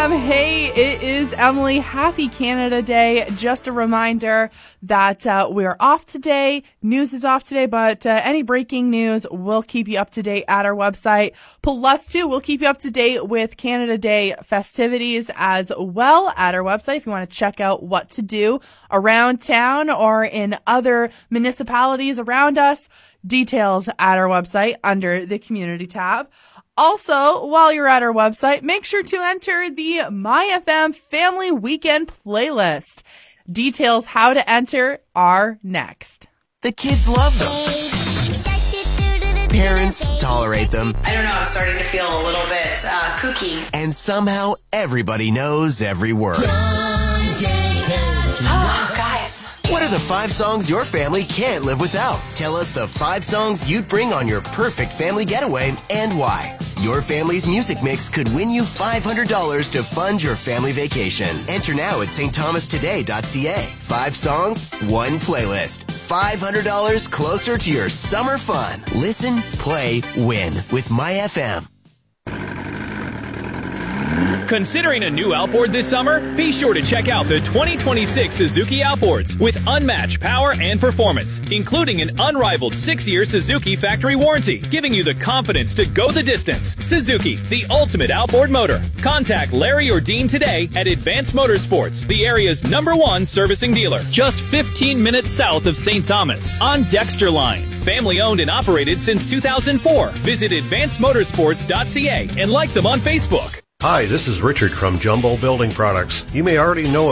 FM. Hey, it is Emily. Happy Canada Day. Just a reminder that we're off today. News is off today, but any breaking news, we'll keep you up to date at our website. Plus, too, we'll keep you up to date with Canada Day festivities as well at our website if you want to check out what to do around town or in other municipalities around us. Details at our website under the community tab. Also, while you're at our website, make sure to enter the MyFM Family Weekend playlist. Details how to enter are next. The kids love them. Parents tolerate them. I don't know, I'm starting to feel a little bit kooky. And somehow everybody knows every word. Oh, guys. What are the 5 songs your family can't live without? Tell us the 5 songs you'd bring on your perfect family getaway and why. Your family's music mix could win you $500 to fund your family vacation. Enter now at stthomastoday.ca. 5 songs, 1 playlist. $500 closer to your summer fun. Listen, play, win with MyFM. Considering a new outboard this summer? Be sure to check out the 2026 Suzuki Outboards with unmatched power and performance, including an unrivaled 6-year Suzuki factory warranty, giving you the confidence to go the distance. Suzuki, the ultimate outboard motor. Contact Larry or Dean today at Advanced Motorsports, the area's #1 servicing dealer, just 15 minutes south of St. Thomas on Dexter Line. Family owned and operated since 2004. Visit advancedmotorsports.ca and like them on Facebook. Hi, this is Richard from Jumbo Building Products. You may already know